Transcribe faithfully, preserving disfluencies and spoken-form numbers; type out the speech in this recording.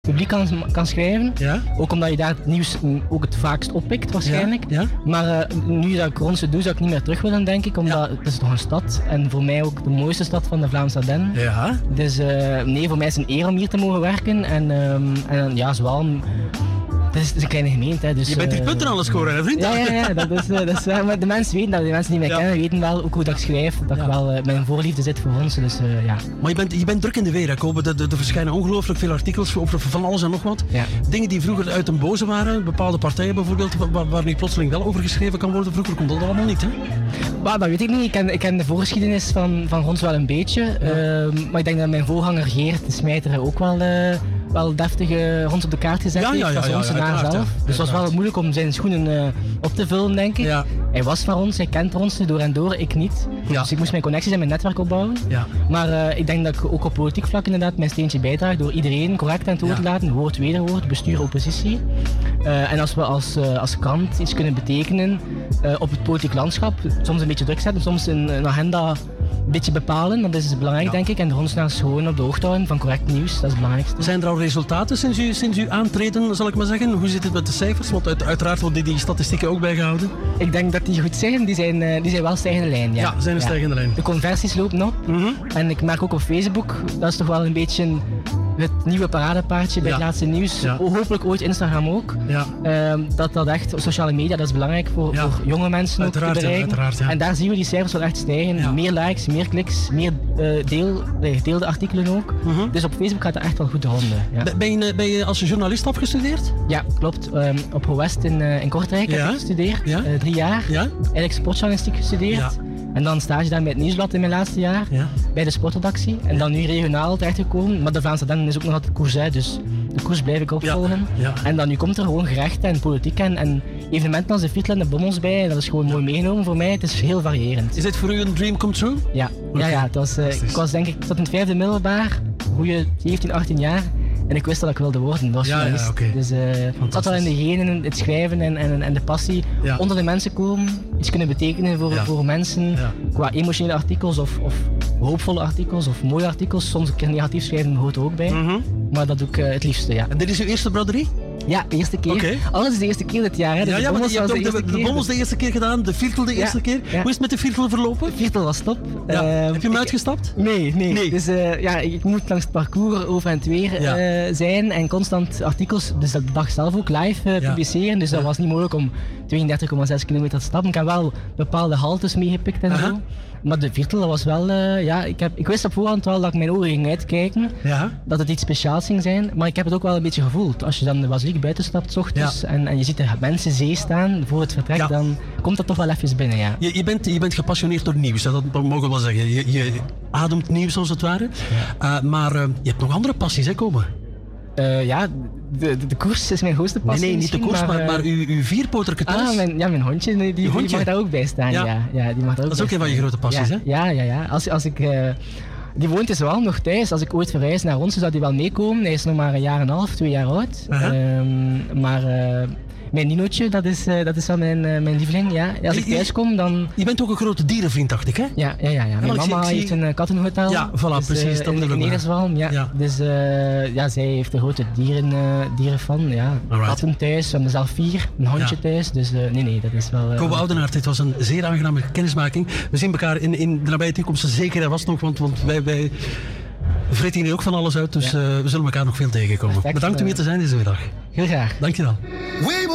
publiek kan, kan schrijven. Ja? Ook omdat je daar het nieuws ook het vaakst oppikt waarschijnlijk. Ja? Ja? Maar uh, nu dat ik Ronse doe, zou ik niet meer terug willen, denk ik. Omdat ja. het is toch een stad. En voor mij ook de mooiste stad van de Vlaamse Ardennen. Ja? Dus uh, nee, voor mij is het een eer om hier te mogen werken. En, um, en ja, zowel... Het is, het is een kleine gemeente. Hè, dus, je bent hier uh, punten aan het scoren, hè, vriend? Ja, ja, ja dat is, uh, dat is, uh, maar de mensen weten dat. De mensen die mij ja. kennen weten wel ook hoe dat ik schrijf. Dat ja. ik wel uh, mijn voorliefde zit voor ons. Dus, uh, ja. Maar je bent, je bent druk in de weer, hè, Kobe. Er verschijnen ongelooflijk veel artikels over van alles en nog wat. Ja. Dingen die vroeger uit een boze waren. Bepaalde partijen bijvoorbeeld, waar, waar nu plotseling wel over geschreven kan worden. Vroeger kon dat allemaal niet, hè? Maar, dat weet ik niet. Ik ken, ik ken de voorgeschiedenis van, van Rons wel een beetje. Ja. Uh, maar ik denk dat mijn voorganger Geert de Smijter ook wel... Uh, wel deftige Rons op de kaart gezet ja, ja, heeft, ja, als ja, onze ja, naam zelf. Ja, dus het was wel moeilijk om zijn schoenen uh, op te vullen, denk ik. Ja. Hij was van ons, hij kent ons door en door, ik niet. Ja. Dus ik moest mijn connecties en mijn netwerk opbouwen. Ja. Maar uh, ik denk dat ik ook op politiek vlak inderdaad mijn steentje bijdraag door iedereen correct aan het woord te ja. laten. Woord, wederwoord, bestuur, oppositie. Uh, en als we als, uh, als krant iets kunnen betekenen uh, op het politiek landschap, soms een beetje druk zetten, soms een, een agenda een beetje bepalen, dat is belangrijk ja. denk ik. En de Ronsenaars gewoon op de hoogte houden van correct nieuws, dat is het belangrijkste. Zijn er al resultaten sinds u, sinds u aantreden, zal ik maar zeggen? Hoe zit het met de cijfers? Want uit, uiteraard worden die, die statistieken ook bijgehouden. Ik denk dat die goed zijn, die zijn, uh, die zijn wel stijgende lijn. Ja, ja zijn een ja. stijgende lijn. De conversies lopen op. Mm-hmm. En ik merk ook op Facebook, dat is toch wel een beetje het nieuwe paradepaardje bij ja. het laatste nieuws. Ja. Hopelijk ooit Instagram ook. Ja. Uh, dat dat echt, sociale media, dat is belangrijk voor, ja. voor jonge mensen ook te bereiken. Ja, ja. En daar zien we die cijfers wel echt stijgen. Ja. Meer likes, meer kliks, meer uh, deel, gedeelde artikelen ook. Mm-hmm. Dus op Facebook gaat het echt wel goed de honden. Ja. Ben, je, ben je als journalist afgestudeerd? Ja, klopt. Um, op Ho West in, uh, in Kortrijk ja. heb ik gestudeerd. Ja. Uh, drie jaar. Ja. Eigenlijk sportjournalistiek gestudeerd. Ja. En dan stage daar bij het Nieuwsblad in mijn laatste jaar. Ja. Bij de sportredactie. En dan nu regionaal terechtgekomen. Maar de Vlaamse Ardennen is ook nog altijd koers uit. Dus de koers blijf ik opvolgen. Ja. Ja. En dan nu komt er gewoon gerechten en politiek en, en evenementen als de Viertel en de Bommels bij. Dat is gewoon mooi meegenomen voor mij. Het is heel variërend. Is dit voor u een dream come true? Ja, okay. ja, ja het was, uh, ik was denk ik, ik zat in het vijfde middelbaar. Goeie zeventien, achttien jaar. En ik wist dat ik wilde worden als ja, journalist. Ja, okay. Dus uh, het zat al in de genen, het schrijven en, en, en de passie. Ja. Onder de mensen komen, iets kunnen betekenen voor, ja. voor mensen. Ja. Qua emotionele artikels of, of hoopvolle artikels of mooie artikels. Soms een keer negatief schrijven hoort er ook bij. Mm-hmm. Maar dat doe ik uh, het liefste, ja. En dit is uw eerste braderie? Ja, de eerste keer. Okay. Alles is de eerste keer dit jaar. Hè. Dus ja, ja, maar je hebt ook de, de, de Bommels de eerste keer gedaan, de Viertel de eerste ja, keer. Ja. Hoe is het met de Viertel verlopen? De Viertel was top. Ja. Uh, Heb je hem ik, uitgestapt? Nee, nee. nee. Dus uh, ja, ik moet langs het parcours over en het weer ja. uh, zijn en constant artikels, dus dat de dag zelf ook live uh, ja. publiceren. Dus ja. dat was niet mogelijk om tweeëndertig komma zes kilometer te stappen. Ik heb wel bepaalde haltes meegepikt en uh-huh. zo. Maar de Viertel, dat was wel, uh, ja, ik, heb, ik wist op voorhand wel dat ik mijn ogen ging uitkijken, ja. dat het iets speciaals ging zijn, maar ik heb het ook wel een beetje gevoeld. Als je dan de basiliek buiten stapt, 's ochtends, ja. en, en je ziet er mensen zee staan voor het vertrek, ja. dan komt dat toch wel even binnen, ja. Je, je, bent, je bent gepassioneerd door nieuws, dat mogen we wel zeggen. Je, je ademt nieuws als het ware, ja. uh, maar uh, je hebt nog andere passies, hè, Kobe? Uh, ja, de, de, de koers is mijn grootste passie. Nee, nee, niet de koers, maar, maar, maar uw, uw vierpoterke thuis. Ah, mijn, ja, mijn hondje, die, die, die mag daar ook bij staan. Ja. Ja, ja, die mag daar ook dat is ook een van je grote passies, ja, hè? Ja, ja, ja. Als, als ik, uh, die woont dus wel nog thuis. Als ik ooit verhuis naar Ronse, zou die wel meekomen. Hij is nog maar een jaar en een half, twee jaar oud. Uh-huh. Um, maar... Uh, Mijn Ninootje, dat is, uh, dat is wel mijn, uh, mijn lieveling, ja. Als ik thuis kom, dan... Je bent ook een grote dierenvriend, dacht ik, hè? Ja, ja, ja. ja. Mijn ja, mama zie, heeft een uh, kattenhotel. Ja, voilà, dus, precies. Uh, dat in Nederzwalm, ja. ja. Dus uh, ja, zij heeft een grote dieren, uh, dierenfan, ja. Alright. Katten thuis, we hebben zelf vier, een hondje ja. thuis. Dus uh, nee, nee, dat is wel... Uh, Kobe Oudenaard, dit was een zeer aangename kennismaking. We zien elkaar in, in de nabije toekomst zeker en vast nog, want, want wij... wij vreten hier ook van alles uit, dus ja. uh, we zullen elkaar nog veel tegenkomen. Perfect, Bedankt om hier te zijn deze middag. Heel graag. Dankjewel.